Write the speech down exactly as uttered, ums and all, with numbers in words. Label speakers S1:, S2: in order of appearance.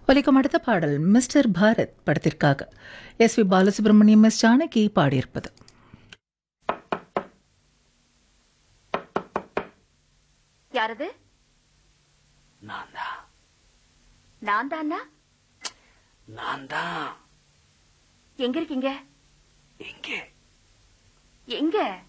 S1: ஒலிக்கும் அடுத்த பாடல் மிஸ்டர் பாரத் படத்திற்காக S we Balasubramaniam S Janaki பாடியிருப்பது.
S2: யாரது?
S3: நான் தான்.
S2: நான் தானா?
S3: நான் தான்.
S2: எங்க இருக்கீங்க?
S3: எங்கே?
S2: எங்க?